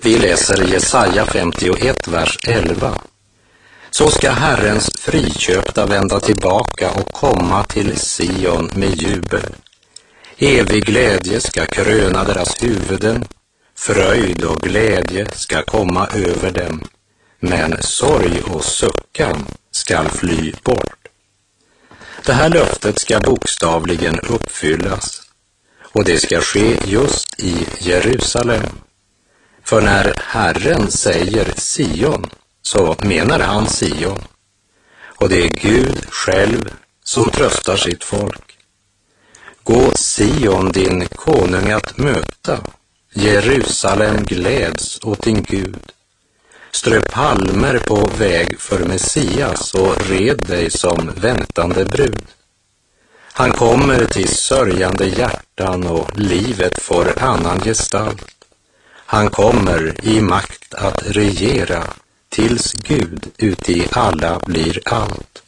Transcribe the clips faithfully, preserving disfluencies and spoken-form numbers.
Vi läser Jesaja femtioett, vers elva. Så ska Herrens friköpta vända tillbaka och komma till Sion med jubel. Evig glädje ska kröna deras huvuden, fröjd och glädje ska komma över dem, men sorg och suckan ska fly bort. Det här löftet ska bokstavligen uppfyllas, och det ska ske just i Jerusalem. För när Herren säger Sion, så menar han Sion. Och det är Gud själv som tröstar sitt folk. Gå Sion din konung att möta, Jerusalem gläds åt din Gud. Strö palmer på väg för Messias och red dig som väntande brud. Han kommer till sörjande hjärtan och livet får annan gestalt. Han kommer i makt att regera tills Gud uti alla blir allt.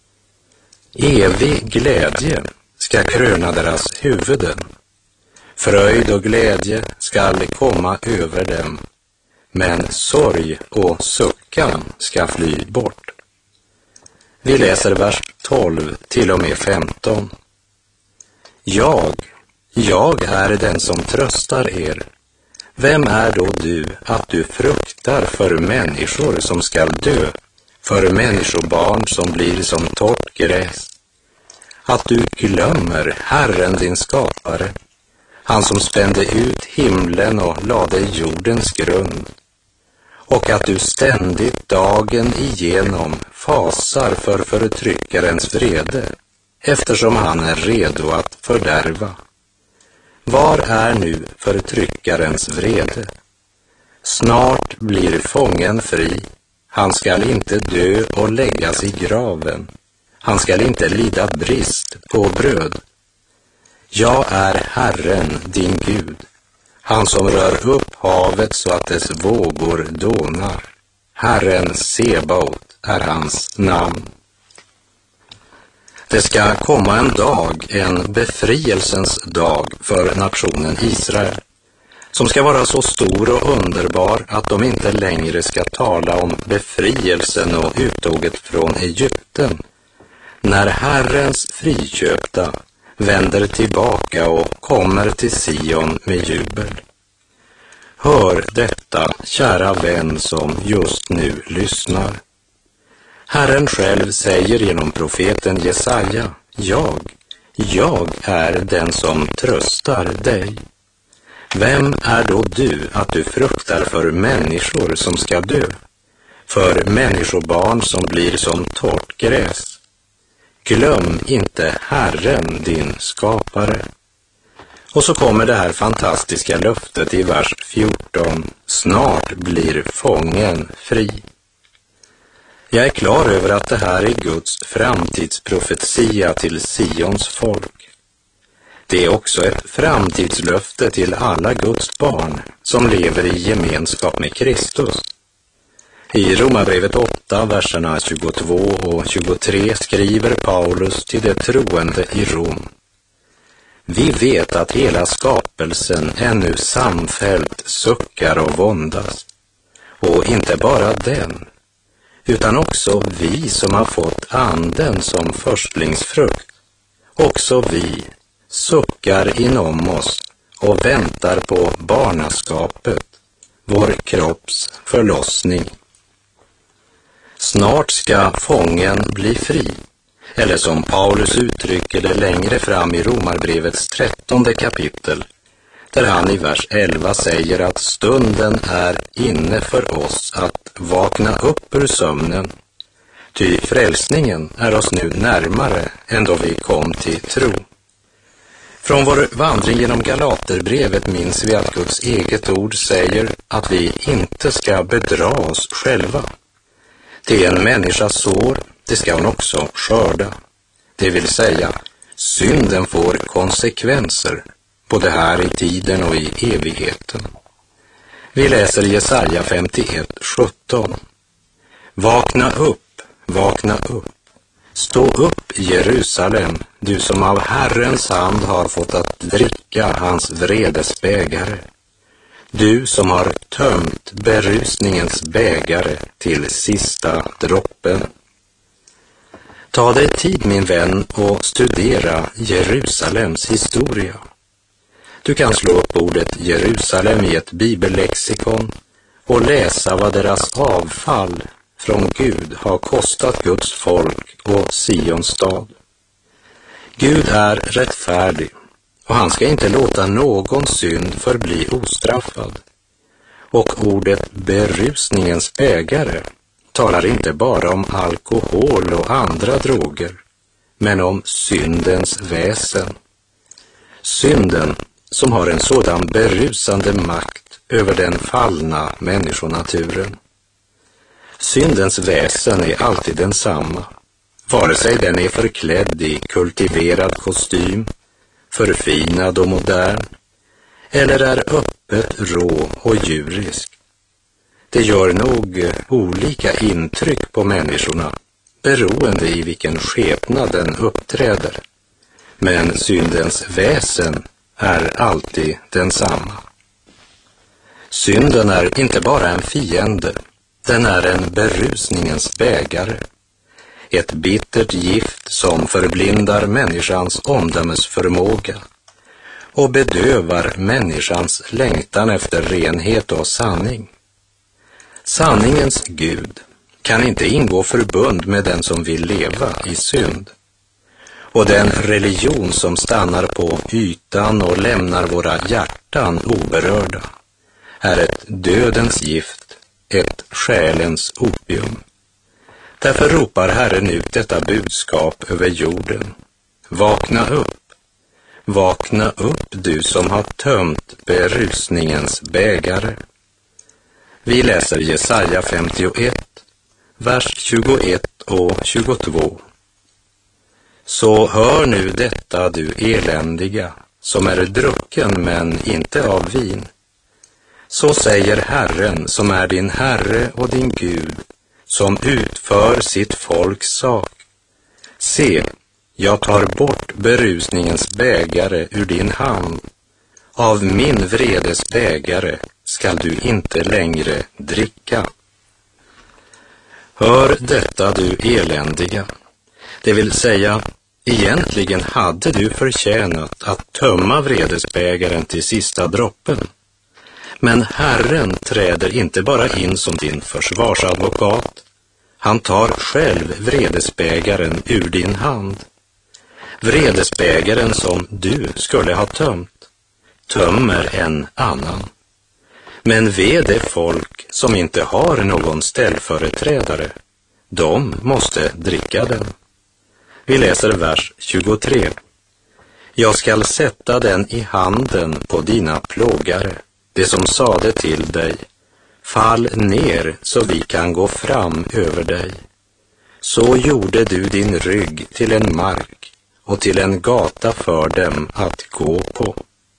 Evig glädje ska kröna deras huvuden. Fröjd och glädje skall komma över dem, men sorg och suckan ska fly bort. Vi läser vers tolv till och med femton. Jag, jag är den som tröstar er. Vem är då du att du fruktar för människor som skall dö, för människobarn som blir som torrt gräs? Att du glömmer Herren din skapare, han som spände ut himlen och lade jordens grund, och att du ständigt dagen igenom fasar för förtryckarens vrede, eftersom han är redo att fördärva. Var är nu förtryckarens vrede? Snart blir fången fri, han skall inte dö och läggas i graven, han skall inte lida brist på bröd. Jag är Herren din Gud, han som rör upp havet så att dess vågor dånar. Herren Sebaot är hans namn. Det ska komma en dag, en befrielsens dag för nationen Israel, som ska vara så stor och underbar att de inte längre ska tala om befrielsen och uttåget från Egypten, när Herrens friköpta vänder tillbaka och kommer till Sion med jubel. Hör detta, kära vän som just nu lyssnar. Herren själv säger genom profeten Jesaja, jag, jag är den som tröstar dig. Vem är då du att du fruktar för människor som ska dö, för människobarn som blir som torrt gräs? Glöm inte Herren din skapare. Och så kommer det här fantastiska löftet i vers fjorton, snart blir fången fri. Jag är klar över att det här är Guds framtidsprofetia till Sions folk. Det är också ett framtidslöfte till alla Guds barn som lever i gemenskap med Kristus. I Romarbrevet åtta, verserna tjugotvå och tjugotre skriver Paulus till de troende i Rom. Vi vet att hela skapelsen ännu samfällt suckar och våndas. Och inte bara den, utan också vi som har fått anden som förstlingsfrukt. Också vi suckar inom oss och väntar på barnaskapet, vår kropps förlossning. Snart ska fången bli fri, eller som Paulus uttrycker det längre fram i Romarbrevets trettonde kapitel, där han i vers elva säger att stunden är inne för oss att vakna upp ur sömnen, ty frälsningen är oss nu närmare än då vi kom till tro. Från vår vandring genom Galaterbrevet minns vi att Guds eget ord säger att vi inte ska bedra oss själva. Det en människa sår, det ska hon också skörda. Det vill säga, synden får konsekvenser, både här i tiden och i evigheten. Vi läser Jesaja femtioett, sjutton. Vakna upp, vakna upp. Stå upp, Jerusalem, du som av Herrens hand har fått att dricka hans vredesbägare. Du som har tömt berusningens bägare till sista droppen. Ta dig tid, min vän, och studera Jerusalems historia. Du kan slå upp ordet Jerusalem i ett bibellexikon och läsa vad deras avfall från Gud har kostat Guds folk och Sions stad. Gud är rättfärdig och han ska inte låta någon synd förbli ostraffad. Och ordet berusningens bägare talar inte bara om alkohol och andra droger, men om syndens väsen. Synden som har en sådan berusande makt över den fallna människonaturen. Syndens väsen är alltid densamma, vare sig den är förklädd i kultiverad kostym, förfinad och modern, eller är öppet rå och djurisk. Det gör nog olika intryck på människorna, beroende i vilken skepnad den uppträder. Men syndens väsen är alltid densamma. Synden är inte bara en fiende, den är en berusningens bägare. Ett bittert gift som förblindar människans omdömesförmåga och bedövar människans längtan efter renhet och sanning. Sanningens Gud kan inte ingå förbund med den som vill leva i synd. Och den religion som stannar på ytan och lämnar våra hjärtan oberörda är ett dödens gift, ett själens opium. Därför ropar Herren ut detta budskap över jorden. Vakna upp, vakna upp du som har tömt berusningens bägare. Vi läser Jesaja femtioett, vers tjugoett och tjugotvå. Så hör nu detta, du eländiga, som är drucken men inte av vin. Så säger Herren, som är din Herre och din Gud, som utför sitt folks sak. Se, jag tar bort berusningens bägare ur din hand. Av min vredes bägare skall du inte längre dricka. Hör detta, du eländiga. Det vill säga, egentligen hade du förtjänat att tömma vredesbägaren till sista droppen. Men Herren träder inte bara in som din försvarsadvokat. Han tar själv vredesbägaren ur din hand. Vredesbägaren som du skulle ha tömt, tömmer en annan. Men ve det folk som inte har någon ställföreträdare. De måste dricka den. Vi läser vers tjugotre. Jag skall sätta den i handen på dina plågare, det som sade till dig, fall ner så vi kan gå fram över dig. Så gjorde du din rygg till en mark och till en gata för dem att gå på.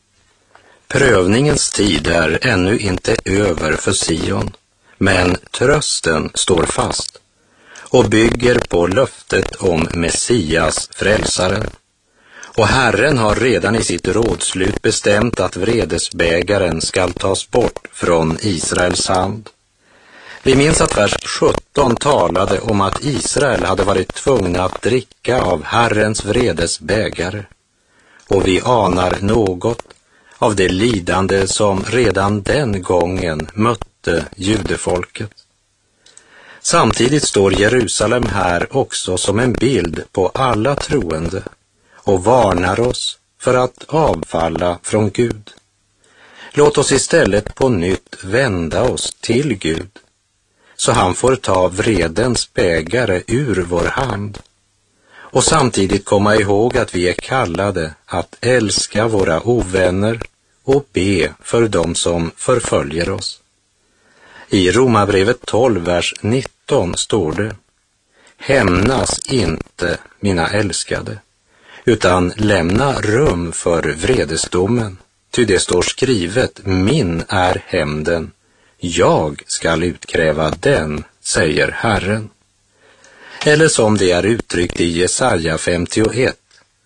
Prövningens tid är ännu inte över för Sion, men trösten står fast och bygger på löftet om Messias, frälsaren. Och Herren har redan i sitt rådslut bestämt att vredesbägaren skall tas bort från Israels hand. Vi minns att vers sjutton talade om att Israel hade varit tvungna att dricka av Herrens vredesbägare. Och vi anar något av det lidande som redan den gången mötte judefolket. Samtidigt står Jerusalem här också som en bild på alla troende och varnar oss för att avfalla från Gud. Låt oss istället på nytt vända oss till Gud, så han får ta vredens bägare ur vår hand och samtidigt komma ihåg att vi är kallade att älska våra ovänner och be för dem som förföljer oss. I Romarbrevet tolv, vers nitton står det: hämnas inte, mina älskade, utan lämna rum för vredesdomen, ty det står skrivet, min är hämnden, jag skall utkräva den, säger Herren. Eller som det är uttryckt i Jesaja femtioett,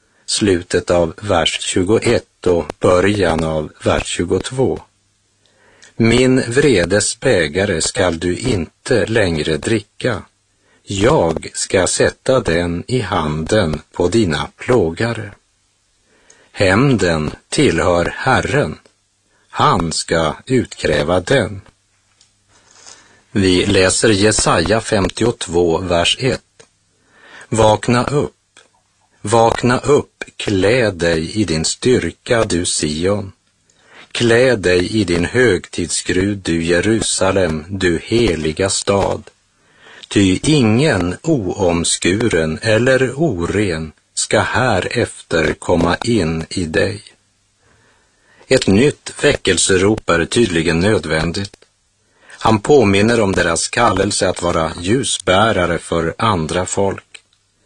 slutet av vers tjugoett och början av vers tjugotvå. Min vredes bägare skall du inte längre dricka. Jag ska sätta den i handen på dina plågare. Hämnden tillhör Herren. Han ska utkräva den. Vi läser Jesaja femtiotvå, vers ett. Vakna upp, vakna upp, klä dig i din styrka, du Sion. Klä dig i din högtidsskrud, du Jerusalem, du heliga stad. Ty ingen oomskuren eller oren ska härefter komma in i dig. Ett nytt väckelserop är tydligen nödvändigt. Han påminner om deras kallelse att vara ljusbärare för andra folk.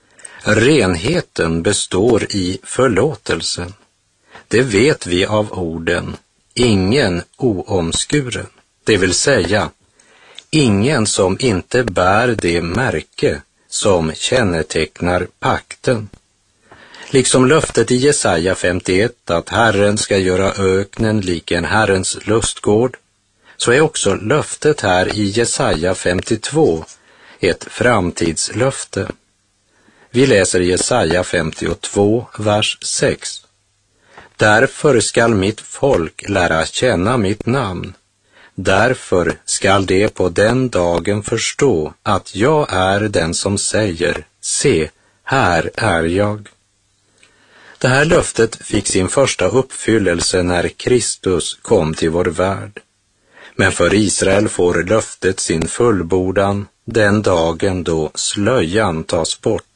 Renheten består i förlåtelsen. Det vet vi av orden ingen oomskuren, det vill säga ingen som inte bär det märke som kännetecknar pakten. Liksom löftet i Jesaja femtioett att Herren ska göra öknen lik en Herrens lustgård, så är också löftet här i Jesaja femtiotvå ett framtidslöfte. Vi läser Jesaja femtiotvå, vers sex. Därför skall mitt folk lära känna mitt namn. Därför skall de på den dagen förstå att jag är den som säger, se, här är jag. Det här löftet fick sin första uppfyllelse när Kristus kom till vår värld. Men för Israel får löftet sin fullbordan den dagen då slöjan tas bort.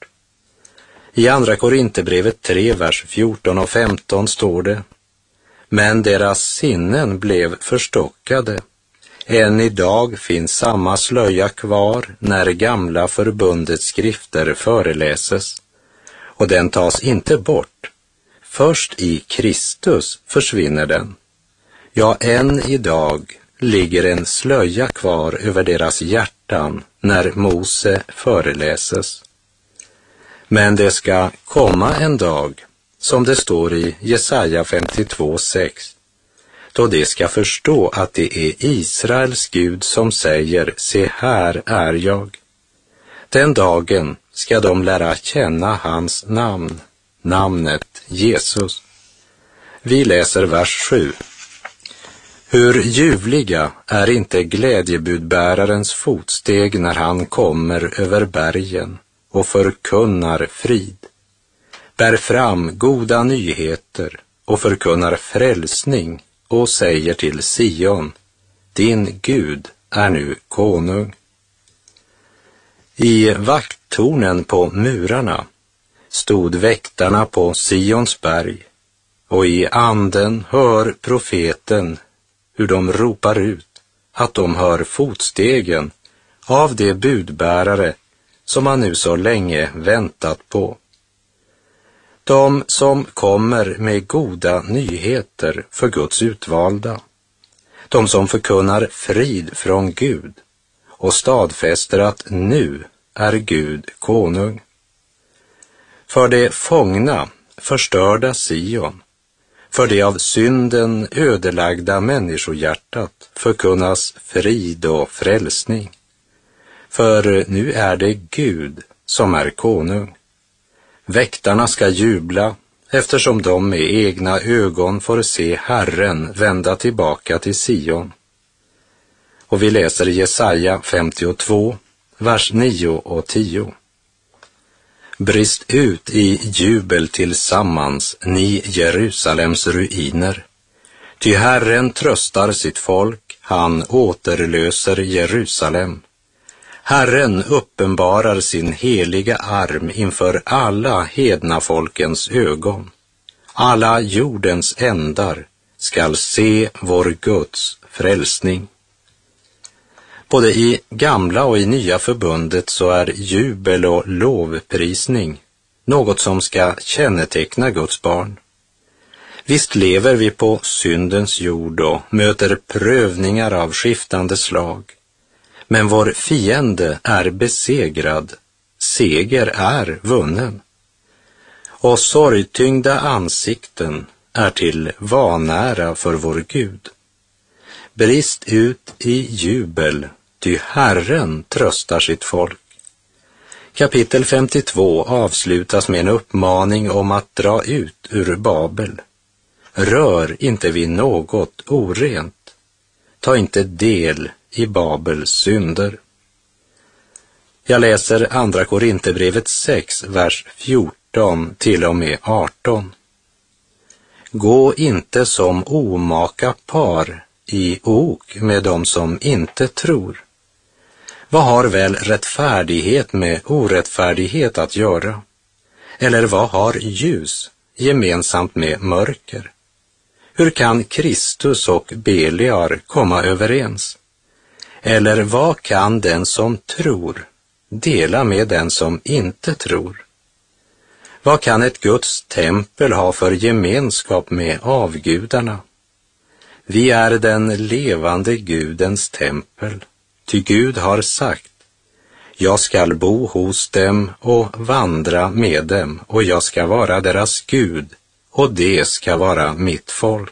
I andra Korinthierbrevet tre, vers fjorton och femton står det: men deras sinnen blev förstockade. Än idag finns samma slöja kvar när gamla förbundets skrifter föreläses. Och den tas inte bort. Först i Kristus försvinner den. Ja, än idag ligger en slöja kvar över deras hjärtan när Mose föreläses. Men det ska komma en dag, som det står i Jesaja femtiotvå, sex, då de ska förstå att det är Israels Gud som säger, se, här är jag. Den dagen ska de lära känna hans namn, namnet Jesus. Vi läser vers sju. Hur ljuvliga är inte glädjebudbärarens fotsteg när han kommer över bergen och förkunnar frid. Bär fram goda nyheter och förkunnar frälsning och säger till Sion, din Gud är nu konung. I vakttornen på murarna stod väktarna på Sions berg, och i anden hör profeten hur de ropar ut att de hör fotstegen av de budbärare som man nu så länge väntat på. De som kommer med goda nyheter för Guds utvalda. De som förkunnar frid från Gud och stadfäster att nu är Gud konung. För det fångna, förstörda Sion, för det av synden ödelagda människohjärtat förkunnas frid och frälsning. För nu är det Gud som är konung. Väktarna ska jubla eftersom de med egna ögon får se Herren vända tillbaka till Sion. Och vi läser Jesaja femtiotvå, vers nio och tio. Brist ut i jubel tillsammans, ni Jerusalems ruiner. Ty Herren tröstar sitt folk, han återlöser Jerusalem. Herren uppenbarar sin heliga arm inför alla hedna folkens ögon. Alla jordens ändar skall se vår Guds frälsning. Både i gamla och i nya förbundet så är jubel och lovprisning något som ska känneteckna Guds barn. Visst lever vi på syndens jord och möter prövningar av skiftande slag. Men vår fiende är besegrad, seger är vunnen. Och sorgtyngda ansikten är till vanära för vår Gud. Brist ut i jubel, ty Herren tröstar sitt folk. Kapitel femtiotvå avslutas med en uppmaning om att dra ut ur Babel. Rör inte vid något orent. Ta inte del i Babels synder. Jag läser andra Korinthierbrevet sex, vers fjorton till och med arton. Gå inte som omaka par i ok med dem som inte tror. Vad har väl rättfärdighet med orättfärdighet att göra? Eller vad har ljus gemensamt med mörker? Hur kan Kristus och Beliar komma överens? Eller vad kan den som tror dela med den som inte tror? Vad kan ett Guds tempel ha för gemenskap med avgudarna? Vi är den levande Gudens tempel, ty Gud har sagt: jag skall bo hos dem och vandra med dem, och jag ska vara deras Gud, och det ska vara mitt folk.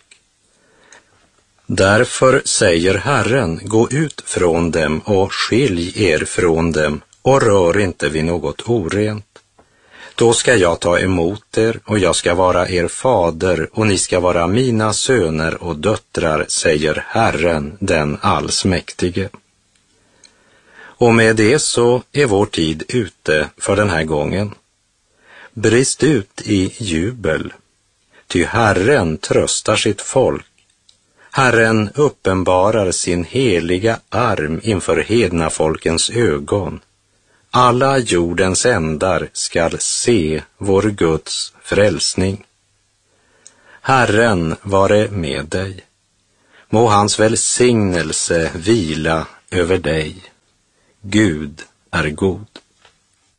Därför säger Herren, gå ut från dem och skilj er från dem, och rör inte vid något orent. Då ska jag ta emot er, och jag ska vara er fader, och ni ska vara mina söner och döttrar, säger Herren, den allsmäktige. Och med det så är vår tid ute för den här gången. Brist ut i jubel, ty Herren tröstar sitt folk. Herren uppenbarar sin heliga arm inför hedna folkens ögon. Alla jordens ändar skall se vår Guds frälsning. Herren vare med dig. Må hans välsignelse vila över dig. Gud är god.